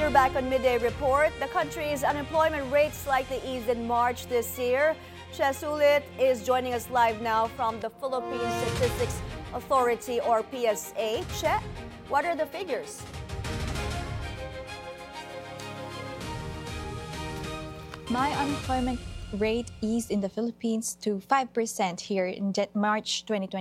You're back on Midday Report. The country's unemployment rate slightly eased in March this year. Che Sulit is joining us live now from the Philippine Statistics Authority, or PSA. Che, what are the figures? My unemployment rate eased in the Philippines to 5% here in March 2020.